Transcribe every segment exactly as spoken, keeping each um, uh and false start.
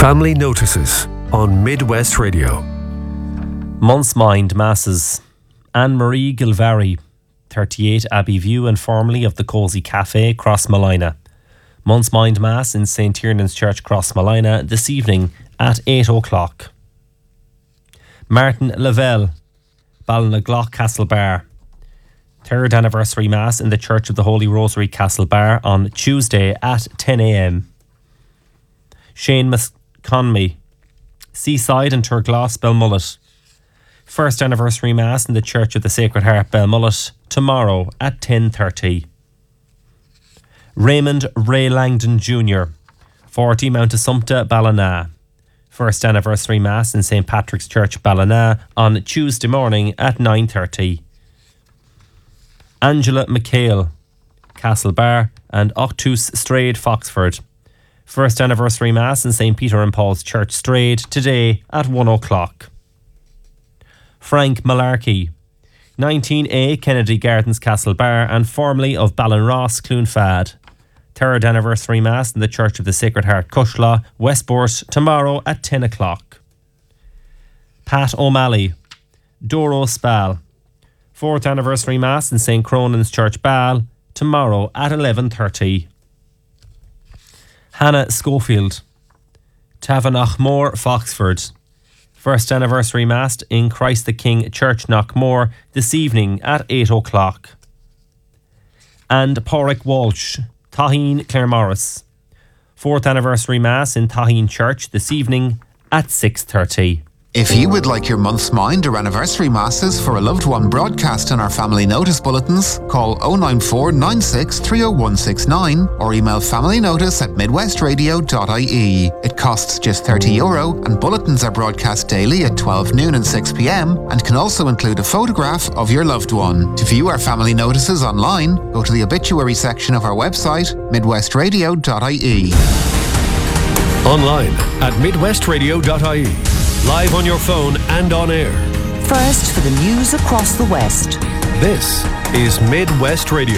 Family Notices on Midwest Radio. Month's Mind Masses. Anne-Marie Gilvary, thirty-eight Abbey View and formerly of the Cozy Cafe, Crossmolina. Month's Mind Mass in Saint Tiernan's Church, Crossmolina, this evening at eight o'clock. Martin Lavelle, Ballinaglach, Castlebar. Third Anniversary Mass in the Church of the Holy Rosary, Castlebar on Tuesday at ten a.m. Shane Musconmy, Seaside and Turgloss, Belmullet. First Anniversary Mass in the Church of the Sacred Heart, Belmullet, tomorrow at ten thirty. Raymond Ray Langdon Junior, forty Mount Assumpta, Ballina. First Anniversary Mass in Saint Patrick's Church, Ballina, on Tuesday morning at nine thirty. Angela McHale, Castlebar, and Octus Strayed, Foxford. First Anniversary Mass in Saint Peter and Paul's Church, Strayed, today at one o'clock. Frank Malarkey, nineteen A Kennedy Gardens, Castlebar, and formerly of Ballinross, Cloonfad. Third Anniversary Mass in the Church of the Sacred Heart, Cushla, Westport, tomorrow at ten o'clock. Pat O'Malley, Doro Spal. Fourth Anniversary Mass in Saint Cronan's Church, Ball, tomorrow at eleven thirty. Hannah Schofield, Tavanachmore, Foxford. First Anniversary Mass in Christ the King Church, Knockmore, this evening at eight o'clock. And Porrick Walsh, Taheen, Claremorris. Fourth Anniversary Mass in Taheen Church this evening at six thirty. If you would like your month's mind or anniversary masses for a loved one broadcast in our family notice bulletins, call oh nine four nine six three oh one six nine or email familynotice at midwestradio dot I E. It costs just thirty euro and bulletins are broadcast daily at twelve noon and six p.m. and can also include a photograph of your loved one. To view our family notices online, go to the obituary section of our website, midwestradio dot I E. Online at midwestradio dot I E. Live on your phone and on air. First for the news across the West. This is Midwest Radio.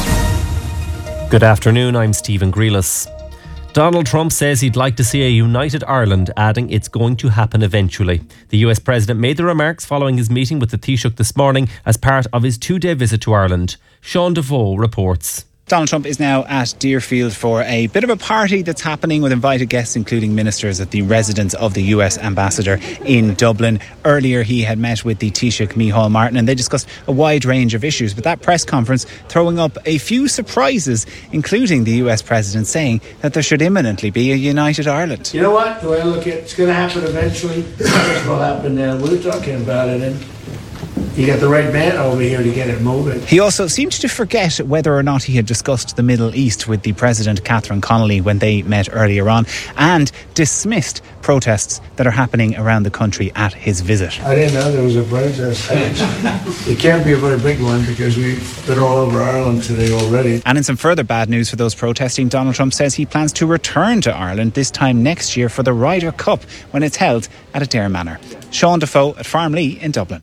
Good afternoon, I'm Stephen Grealis. Donald Trump says he'd like to see a united Ireland, adding it's going to happen eventually. The U S President made the remarks following his meeting with the Taoiseach this morning as part of his two-day visit to Ireland. Sean Defoe reports. Donald Trump is now at Deerfield for a bit of a party that's happening with invited guests, including ministers at the residence of the U S ambassador in Dublin. Earlier, he had met with the Taoiseach, Micheál Martin, and they discussed a wide range of issues. But that press conference throwing up a few surprises, including the U S president saying that there should imminently be a united Ireland. You know what? The way I look at it, it's going to happen eventually. It will happen now. We're talking about it, and you got the right man over here to get it moving. He also seemed to forget whether or not he had discussed the Middle East with the President, Catherine Connolly, when they met earlier on, and dismissed protests that are happening around the country at his visit. I didn't know there was a protest. It can't be a very big one because we've been all over Ireland today already. And in some further bad news for those protesting, Donald Trump says he plans to return to Ireland this time next year for the Ryder Cup when it's held at Adare Manor. Sean Defoe at Farmlee in Dublin.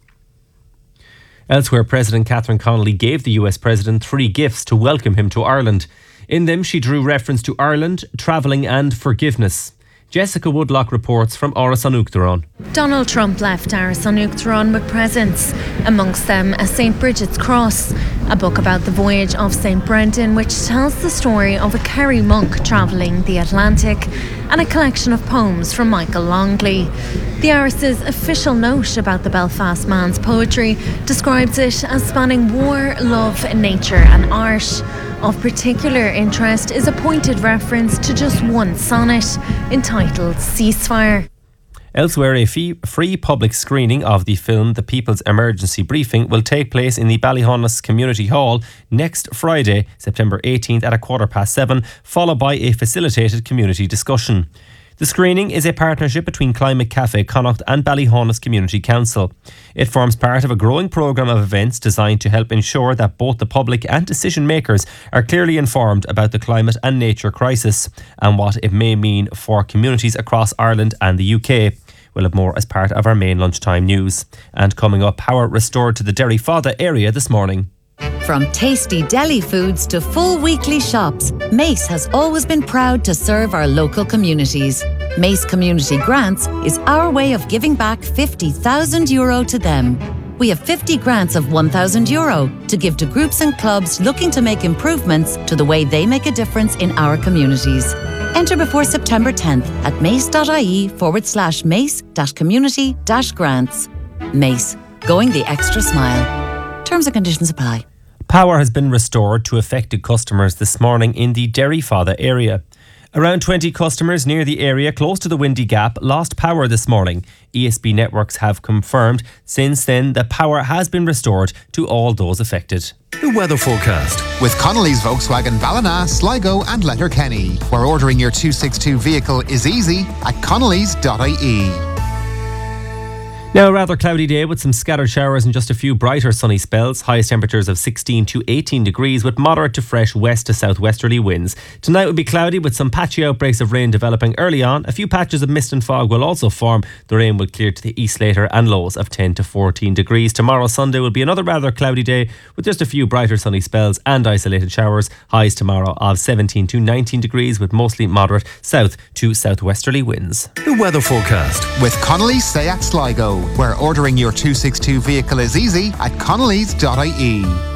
Elsewhere, President Catherine Connolly gave the U S President three gifts to welcome him to Ireland. In them, she drew reference to Ireland, travelling and forgiveness. Jessica Woodlock reports from Áras an Uachtaráin. Donald Trump left Áras an Uachtaráin with presents, amongst them a Saint Bridget's Cross, a book about the voyage of Saint Brendan which tells the story of a Kerry monk travelling the Atlantic, and a collection of poems from Michael Longley. The Áras's official note about the Belfast man's poetry describes it as spanning war, love, nature and art. Of particular interest is a pointed reference to just one sonnet entitled Ceasefire. Elsewhere, a fee- free public screening of the film The People's Emergency Briefing will take place in the Ballyhonus Community Hall next Friday, September eighteenth at a quarter past seven, followed by a facilitated community discussion. The screening is a partnership between Climate Cafe Connacht and Ballyhonus Community Council. It forms part of a growing programme of events designed to help ensure that both the public and decision makers are clearly informed about the climate and nature crisis and what it may mean for communities across Ireland and the U K. We'll have more as part of our main lunchtime news. And coming up, power restored to the Derry Fada area this morning. From tasty deli foods to full weekly shops, Mace has always been proud to serve our local communities. Mace Community Grants is our way of giving back fifty thousand euro to them. We have fifty grants of one thousand euro to give to groups and clubs looking to make improvements to the way they make a difference in our communities. Enter before September tenth at mace.ie forward slash mace dash community dash grants. Mace, going the extra smile. Terms and conditions apply. Power has been restored to affected customers this morning in the Derryfada area. Around twenty customers near the area close to the Windy Gap lost power this morning. E S B Networks have confirmed since then that power has been restored to all those affected. The weather forecast. With Connolly's Volkswagen Ballina, Sligo and Letterkenny, where ordering your two sixty-two vehicle is easy at connellys dot I E. Now, a rather cloudy day with some scattered showers and just a few brighter sunny spells. Highest temperatures of sixteen to eighteen degrees with moderate to fresh west to southwesterly winds. Tonight will be cloudy with some patchy outbreaks of rain developing early on. A few patches of mist and fog will also form. The rain will clear to the east later and lows of ten to fourteen degrees. Tomorrow, Sunday, will be another rather cloudy day with just a few brighter sunny spells and isolated showers. Highs tomorrow of seventeen to nineteen degrees with mostly moderate south to southwesterly winds. The weather forecast. With Connolly's Say at Sligo, where ordering your two sixty-two vehicle is easy at connellys dot I E.